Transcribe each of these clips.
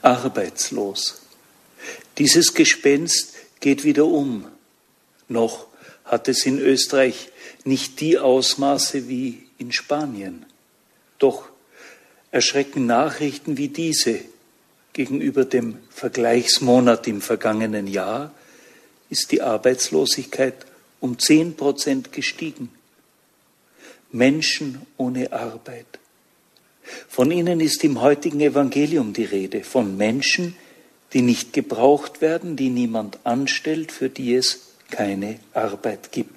arbeitslos. Dieses Gespenst geht wieder um. Noch hat es in Österreich nicht die Ausmaße wie in Spanien. Doch erschrecken Nachrichten wie diese. Gegenüber dem Vergleichsmonat im vergangenen Jahr ist die Arbeitslosigkeit um 10% gestiegen. Menschen ohne Arbeit. Von ihnen ist im heutigen Evangelium die Rede, von Menschen, die nicht gebraucht werden, die niemand anstellt, für die es keine Arbeit gibt.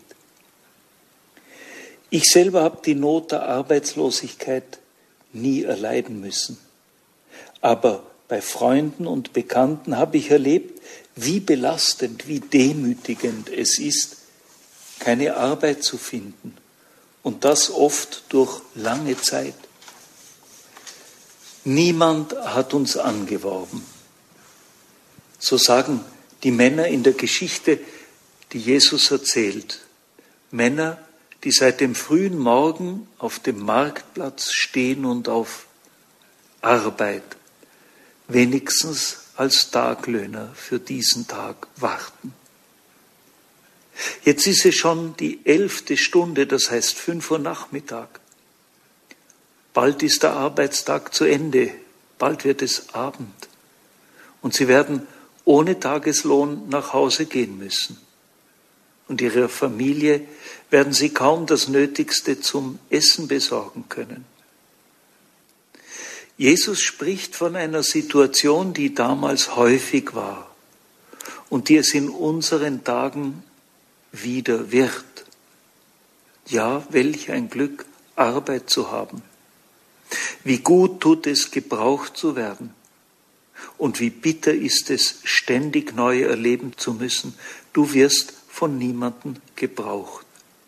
Ich selber habe die Not der Arbeitslosigkeit nie erleiden müssen. Aber bei Freunden und Bekannten habe ich erlebt, wie belastend, wie demütigend es ist, keine Arbeit zu finden. Und das oft durch lange Zeit. Niemand hat uns angeworben. So sagen die Männer in der Geschichte, die Jesus erzählt. Männer, die seit dem frühen Morgen auf dem Marktplatz stehen und auf Arbeit, wenigstens als Taglöhner für diesen Tag warten. Jetzt ist es schon die 11. Stunde, das heißt 5 Uhr Nachmittag. Bald ist der Arbeitstag zu Ende, bald wird es Abend. Und sie werden ohne Tageslohn nach Hause gehen müssen. Und ihrer Familie werden sie kaum das Nötigste zum Essen besorgen können. Jesus spricht von einer Situation, die damals häufig war und die es in unseren Tagen wieder wird. Ja, welch ein Glück, Arbeit zu haben. Wie gut tut es, gebraucht zu werden. Und wie bitter ist es, ständig neu erleben zu müssen. Du wirst von niemandem gebraucht.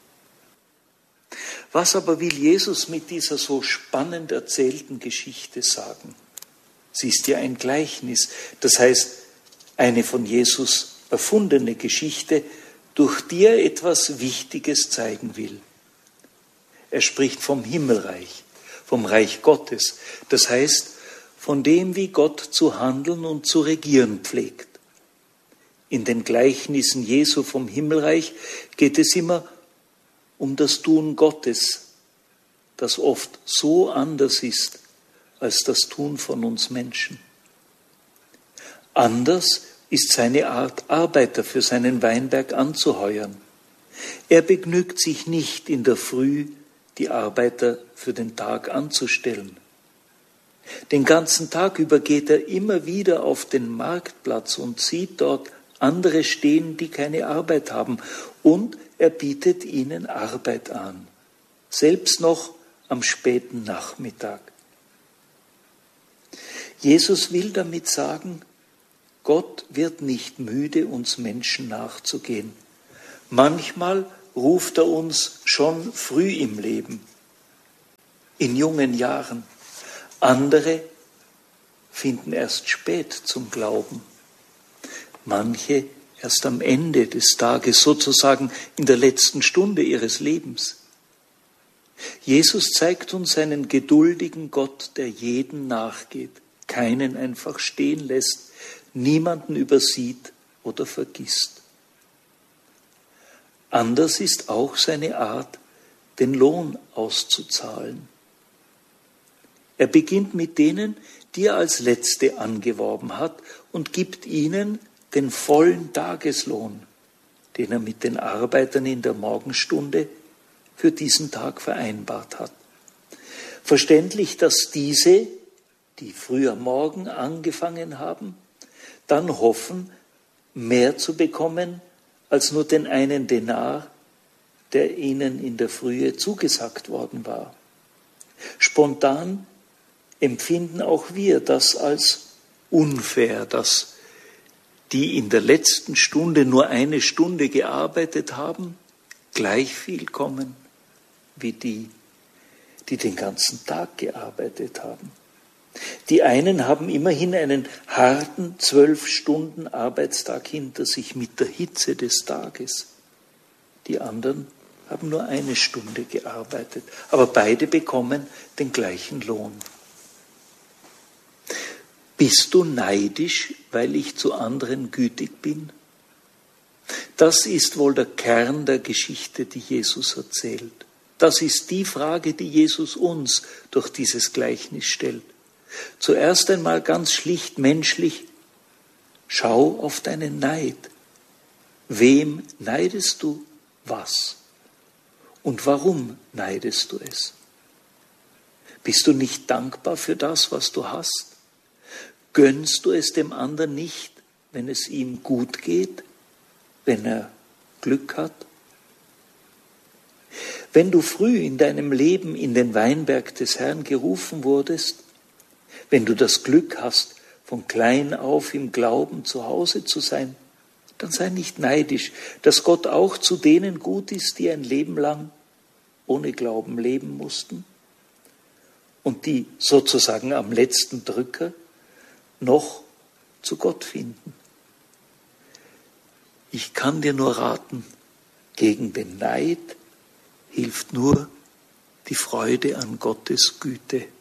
Was aber will Jesus mit dieser so spannend erzählten Geschichte sagen? Sie ist ja ein Gleichnis, das heißt eine von Jesus erfundene Geschichte, durch die er etwas Wichtiges zeigen will. Er spricht vom Himmelreich, vom Reich Gottes, das heißt von dem, wie Gott zu handeln und zu regieren pflegt. In den Gleichnissen Jesu vom Himmelreich geht es immer um das Tun Gottes, das oft so anders ist als das Tun von uns Menschen. Anders ist seine Art, Arbeiter für seinen Weinberg anzuheuern. Er begnügt sich nicht in der Früh, die Arbeiter für den Tag anzustellen. Den ganzen Tag über geht er immer wieder auf den Marktplatz und sieht dort andere stehen, die keine Arbeit haben. Und er bietet ihnen Arbeit an, selbst noch am späten Nachmittag. Jesus will damit sagen, Gott wird nicht müde, uns Menschen nachzugehen. Manchmal ruft er uns schon früh im Leben, in jungen Jahren. Andere finden erst spät zum Glauben. Manche erst am Ende des Tages, sozusagen in der letzten Stunde ihres Lebens. Jesus zeigt uns einen geduldigen Gott, der jeden nachgeht, keinen einfach stehen lässt, niemanden übersieht oder vergisst. Anders ist auch seine Art, den Lohn auszuzahlen. Er beginnt mit denen, die er als Letzte angeworben hat, und gibt ihnen den vollen Tageslohn, den er mit den Arbeitern in der Morgenstunde für diesen Tag vereinbart hat. Verständlich, dass diese, die früh am Morgen angefangen haben, dann hoffen, mehr zu bekommen als nur den einen Denar, der ihnen in der Frühe zugesagt worden war. Spontan empfinden auch wir das als unfair, dass die in der letzten Stunde nur eine Stunde gearbeitet haben, gleich viel kommen wie die, die den ganzen Tag gearbeitet haben. Die einen haben immerhin einen harten 12-Stunden-Arbeitstag hinter sich mit der Hitze des Tages. Die anderen haben nur eine Stunde gearbeitet, aber beide bekommen den gleichen Lohn. Bist du neidisch, weil ich zu anderen gütig bin? Das ist wohl der Kern der Geschichte, die Jesus erzählt. Das ist die Frage, die Jesus uns durch dieses Gleichnis stellt. Zuerst einmal ganz schlicht menschlich, schau auf deinen Neid. Wem neidest du was? Und warum neidest du es? Bist du nicht dankbar für das, was du hast? Gönnst du es dem anderen nicht, wenn es ihm gut geht, wenn er Glück hat? Wenn du früh in deinem Leben in den Weinberg des Herrn gerufen wurdest, wenn du das Glück hast, von klein auf im Glauben zu Hause zu sein, dann sei nicht neidisch, dass Gott auch zu denen gut ist, die ein Leben lang ohne Glauben leben mussten und die sozusagen am letzten Drücker noch zu Gott finden. Ich kann dir nur raten, gegen den Neid hilft nur die Freude an Gottes Güte.